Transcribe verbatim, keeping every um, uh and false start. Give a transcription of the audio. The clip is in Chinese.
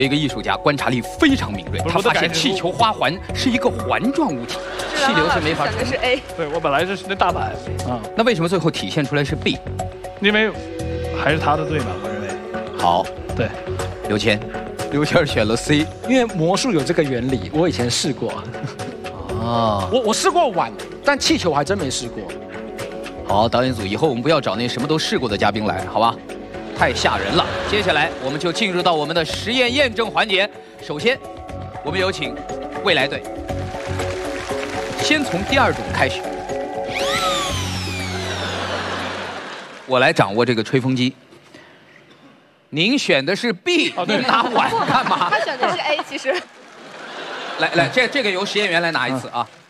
一个艺术家观察力非常敏锐，他发现气球花环是一个环状物体，气流是没法。 选的是 A。 对我本来是那大阪啊， 那为什么最后体现出来是 B？ 因为还是他的对吧？我认为。 好， 对， 刘谦，刘谦选了 C， 因为魔术有这个原理，我以前试过。 啊， 我我试过碗，但气球还真没试过。 好，导演组以后我们不要找那什么都试过的嘉宾来，好吧？太吓人了。接下来我们就进入到我们的实验验证环节。首先，我们有请未来队，先从第二种开始。我来掌握这个吹风机。您选的是 B， 您拿碗干嘛？ 他选的是 A， 其实。 来来，这这个由实验员来拿一次啊。